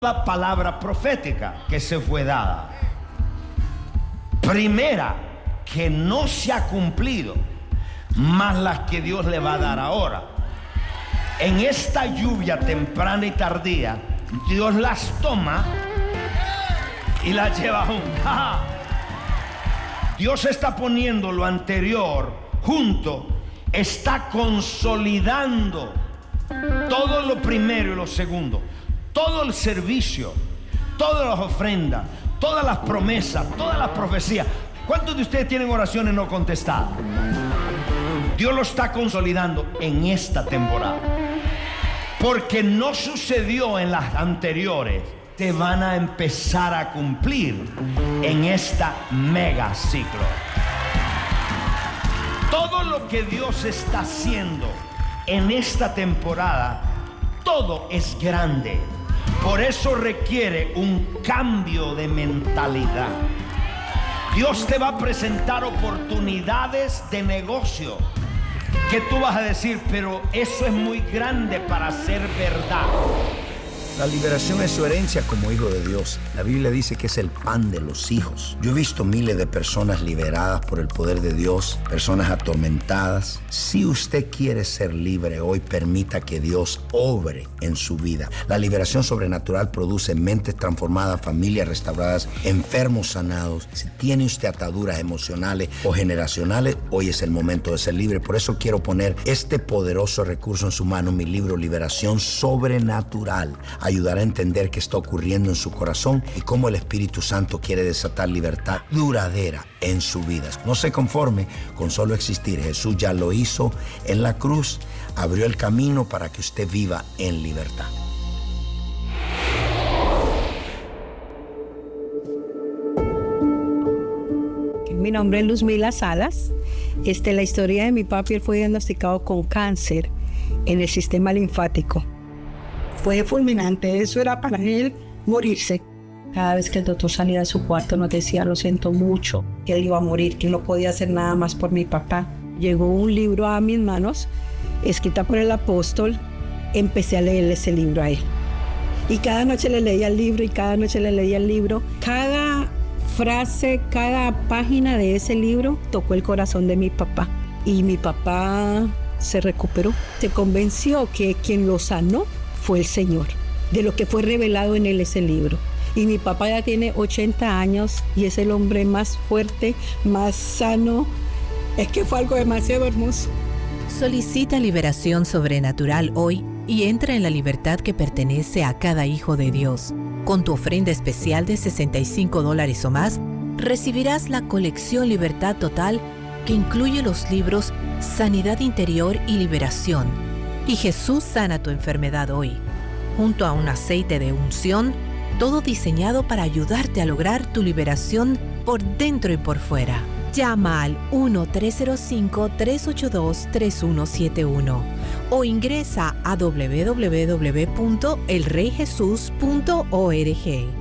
la palabra profética que se fue dada. Primera, que no se ha cumplido, más las que Dios le va a dar ahora. En esta lluvia temprana y tardía, Dios las toma y las lleva juntas. Dios está poniendo lo anterior junto, está consolidando todo lo primero y lo segundo, todo el servicio, todas las ofrendas, todas las promesas, todas las profecías. ¿Cuántos de ustedes tienen oraciones no contestadas? Dios lo está consolidando en esta temporada, porque no sucedió en las anteriores. Te van a empezar a cumplir en esta mega ciclo. Todo lo que Dios está haciendo en esta temporada, todo es grande. Por eso requiere un cambio de mentalidad. Dios te va a presentar oportunidades de negocio que tú vas a decir, pero eso es muy grande para ser verdad. La liberación es su herencia como hijo de Dios. La Biblia dice que es el pan de los hijos. Yo he visto miles de personas liberadas por el poder de Dios, personas atormentadas. Si usted quiere ser libre hoy, permita que Dios obre en su vida. La liberación sobrenatural produce mentes transformadas, familias restauradas, enfermos sanados. Si tiene usted ataduras emocionales o generacionales, hoy es el momento de ser libre. Por eso quiero poner este poderoso recurso en su mano, mi libro Liberación Sobrenatural. Ayudará a entender qué está ocurriendo en su corazón y cómo el Espíritu Santo quiere desatar libertad duradera en su vida. No se conforme con solo existir. Jesús ya lo hizo en la cruz, abrió el camino para que usted viva en libertad. Mi nombre es Luzmila Salas. La historia de mi papi, él fue diagnosticado con cáncer en el sistema linfático. Fue fulminante, eso era para él morirse. Cada vez que el doctor salía de su cuarto nos decía, lo siento mucho, que él iba a morir, que no podía hacer nada más por mi papá. Llegó un libro a mis manos, escrita por el apóstol, empecé a leerle ese libro a él. Y cada noche le leía el libro y cada noche le leía el libro. Cada frase, cada página de ese libro tocó el corazón de mi papá. Y mi papá se recuperó, se convenció que quien lo sanó fue el Señor, de lo que fue revelado en él ese libro. Y mi papá ya tiene 80 años y es el hombre más fuerte, más sano. Es que fue algo demasiado hermoso. Solicita liberación sobrenatural hoy y entra en la libertad que pertenece a cada hijo de Dios. Con tu ofrenda especial de $65 o más, recibirás la colección Libertad Total, que incluye los libros Sanidad Interior y Liberación y Jesús sana tu enfermedad hoy, junto a un aceite de unción, todo diseñado para ayudarte a lograr tu liberación por dentro y por fuera. Llama al 1-305-382-3171 o ingresa a www.elreyjesus.org.